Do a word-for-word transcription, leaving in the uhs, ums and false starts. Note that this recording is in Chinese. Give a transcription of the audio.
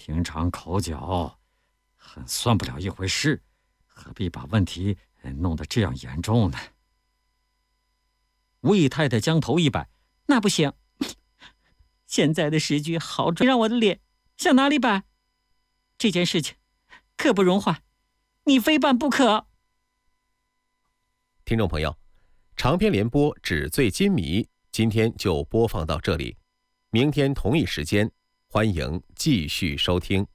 平常口角很算不了一回事，何必把问题弄得这样严重呢？ 魏太太将头一摆，那不行，现在的时局好准，让我的脸向哪里摆？这件事情刻不容缓，你非办不可。 听众朋友，长篇联播《纸醉金迷》今天就播放到这里，明天同一时间，欢迎继续收听。